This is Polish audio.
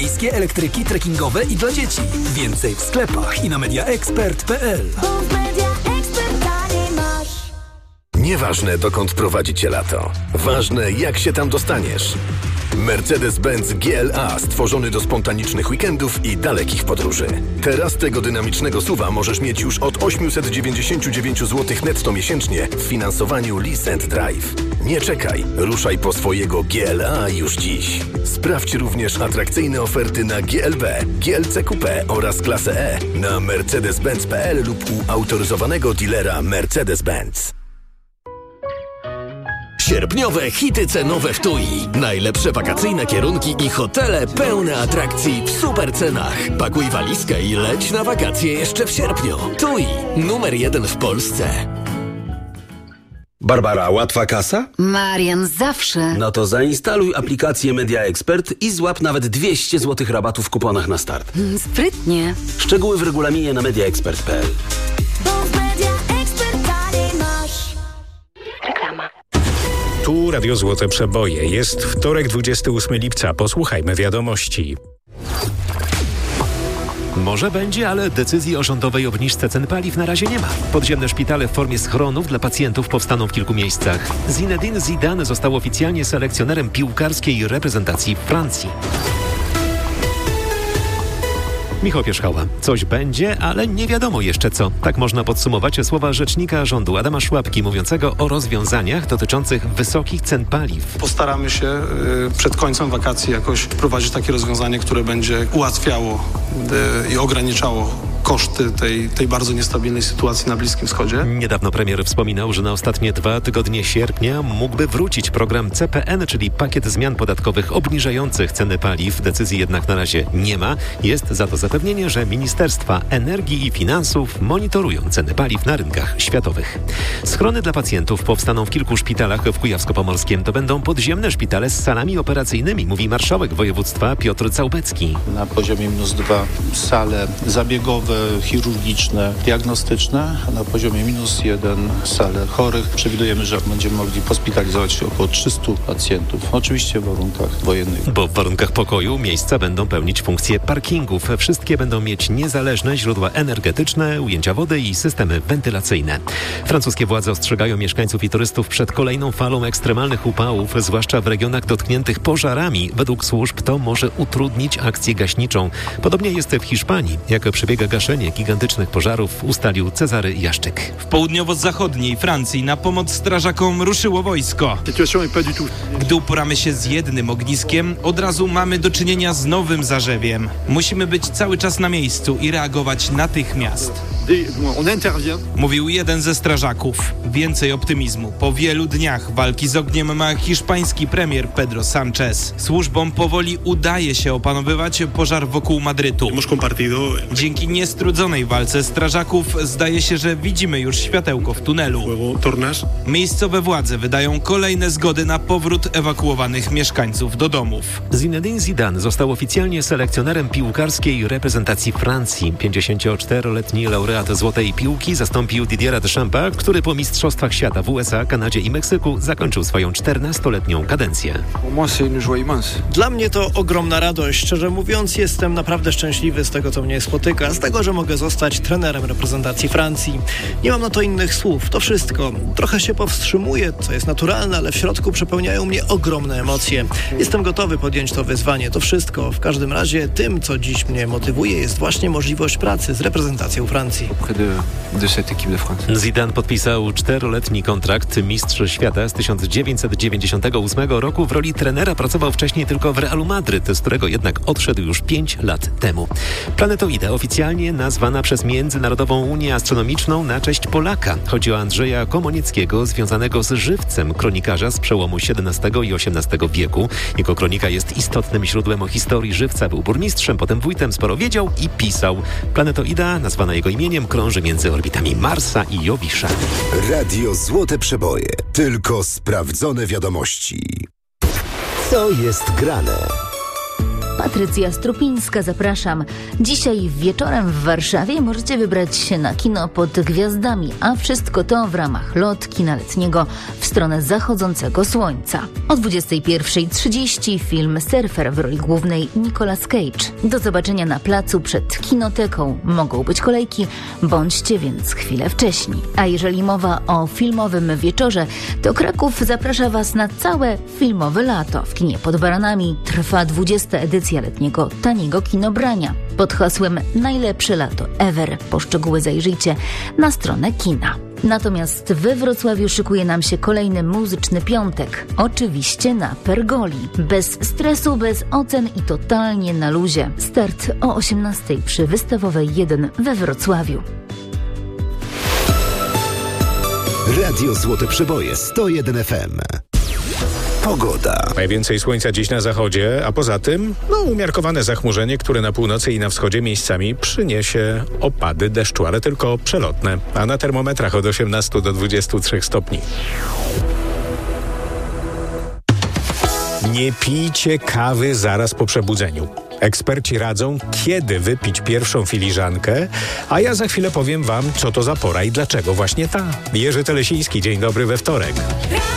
Miejskie elektryki trekkingowe i dla dzieci. Więcej w sklepach i na mediaexpert.pl. Nieważne, dokąd prowadzi cię lato. Ważne, jak się tam dostaniesz. Mercedes-Benz GLA stworzony do spontanicznych weekendów i dalekich podróży. Teraz tego dynamicznego SUV-a możesz mieć już od 899 zł netto miesięcznie w finansowaniu Lease & Drive. Nie czekaj, ruszaj po swojego GLA już dziś. Sprawdź również atrakcyjne oferty na GLB, GLC Coupé oraz klasę E na mercedes-benz.pl lub u autoryzowanego dealera Mercedes-Benz. Sierpniowe hity cenowe w TUI. Najlepsze wakacyjne kierunki i hotele pełne atrakcji w super cenach. Pakuj walizkę i leć na wakacje jeszcze w sierpniu. TUI, numer 1 w Polsce. Barbara, łatwa kasa? Marian, zawsze. No to zainstaluj aplikację Media Expert i złap nawet 200 zł rabatu w kuponach na start. Sprytnie. Szczegóły w regulaminie na mediaexpert.pl. Reklama. Tu Radio Złote Przeboje. Jest wtorek, 28 lipca. Posłuchajmy wiadomości. Może będzie, ale decyzji o rządowej obniżce cen paliw na razie nie ma. Podziemne szpitale w formie schronów dla pacjentów powstaną w kilku miejscach. Zinedine Zidane został oficjalnie selekcjonerem piłkarskiej reprezentacji Francji. Michał Pierzchała. Coś będzie, ale nie wiadomo jeszcze co. Tak można podsumować słowa rzecznika rządu Adama Szłapki mówiącego o rozwiązaniach dotyczących wysokich cen paliw. Postaramy się przed końcem wakacji jakoś wprowadzić takie rozwiązanie, które będzie ułatwiało i ograniczało koszty tej bardzo niestabilnej sytuacji na Bliskim Wschodzie. Niedawno premier wspominał, że na ostatnie 2 tygodnie sierpnia mógłby wrócić program CPN, czyli pakiet zmian podatkowych obniżających ceny paliw. Decyzji jednak na razie nie ma. Jest za to zapewnienie, że Ministerstwa Energii i Finansów monitorują ceny paliw na rynkach światowych. Schrony dla pacjentów powstaną w kilku szpitalach w Kujawsko-Pomorskiem. To będą podziemne szpitale z salami operacyjnymi, mówi marszałek województwa Piotr Całbecki. Na poziomie -2 sale zabiegowe, chirurgiczne, diagnostyczne, a na poziomie -1 sale chorych. Przewidujemy, że będziemy mogli hospitalizować około 300 pacjentów, oczywiście w warunkach wojennych. Bo w warunkach pokoju miejsca będą pełnić funkcję parkingów. Wszystkie będą mieć niezależne źródła energetyczne, ujęcia wody i systemy wentylacyjne. Francuskie władze ostrzegają mieszkańców i turystów przed kolejną falą ekstremalnych upałów, zwłaszcza w regionach dotkniętych pożarami. Według służb to może utrudnić akcję gaśniczą. Podobnie jest w Hiszpanii. Jak przebiega gaszenie gigantycznych pożarów, ustalił Cezary Jaszczyk. W południowo-zachodniej Francji na pomoc strażakom ruszyło wojsko. Gdy uporamy się z jednym ogniskiem, od razu mamy do czynienia z nowym zarzewiem. Musimy być cały czas na miejscu i reagować natychmiast. Mówił jeden ze strażaków. Więcej optymizmu. Po wielu dniach walki z ogniem ma hiszpański premier Pedro Sánchez. Służbom powoli udaje się opanowywać pożar wokół Madrytu. Dzięki niestrudzonej walce strażaków zdaje się, że widzimy już światełko w tunelu. Miejscowe władze wydają kolejne zgody na powrót ewakuowanych mieszkańców do domów. Zinedine Zidane został oficjalnie selekcjonerem piłkarskiej reprezentacji Francji. 54-letni laureat złotej piłki zastąpił Didiera Deschampa, który po mistrzostwach świata w USA, Kanadzie i Meksyku zakończył swoją 14-letnią kadencję. Dla mnie to ogromna radość. Szczerze mówiąc, jestem naprawdę szczęśliwy z tego, co mnie spotyka, z tego, że mogę zostać trenerem reprezentacji Francji. Nie mam na to innych słów. To wszystko. Trochę się powstrzymuję, co jest naturalne, ale w środku przepełniają mnie ogromne emocje. Jestem gotowy podjąć to wyzwanie. To wszystko. W każdym razie tym, co dziś mnie motywuje, jest właśnie możliwość pracy z reprezentacją Francji. Zidane podpisał 4-letni kontrakt. Mistrz świata z 1998 roku w roli trenera pracował wcześniej tylko w Realu Madryt, z którego jednak odszedł już 5 lat temu. Planetoida oficjalnie nazwana przez Międzynarodową Unię Astronomiczną na cześć Polaka. Chodzi o Andrzeja Komonieckiego, związanego z żywcem, kronikarza z przełomu XVII i XVIII wieku. Jego kronika jest istotnym źródłem o historii żywca. Był burmistrzem, potem wójtem, sporo wiedział i pisał. Planetoida, nazwana jego imieniem, krąży między orbitami Marsa i Jowisza. Radio Złote Przeboje. Tylko sprawdzone wiadomości. Co jest grane? Patrycja Strupińska, zapraszam. Dzisiaj wieczorem w Warszawie możecie wybrać się na kino pod gwiazdami, a wszystko to w ramach lot kina letniego w stronę zachodzącego słońca. O 21:30 film Surfer w roli głównej Nicolas Cage. Do zobaczenia na placu przed kinoteką. Mogą być kolejki, bądźcie więc chwilę wcześniej. A jeżeli mowa o filmowym wieczorze, to Kraków zaprasza Was na całe filmowe lato. W kinie Pod Baranami trwa 20. edycja letniego taniego kinobrania pod hasłem Najlepsze lato ever. Po szczegóły zajrzyjcie na stronę kina. Natomiast we Wrocławiu szykuje nam się kolejny muzyczny piątek. Oczywiście na Pergoli. Bez stresu, bez ocen i totalnie na luzie. Start o 18:00 przy Wystawowej 1 we Wrocławiu. Radio Złote Przeboje 101 FM. Pogoda. Najwięcej słońca dziś na zachodzie, a poza tym umiarkowane zachmurzenie, które na północy i na wschodzie miejscami przyniesie opady deszczu, ale tylko przelotne, a na termometrach od 18 do 23 stopni. Nie pijcie kawy zaraz po przebudzeniu. Eksperci radzą, kiedy wypić pierwszą filiżankę, a ja za chwilę powiem Wam, co to za pora i dlaczego właśnie ta. Jerzy Telesiński, dzień dobry we wtorek.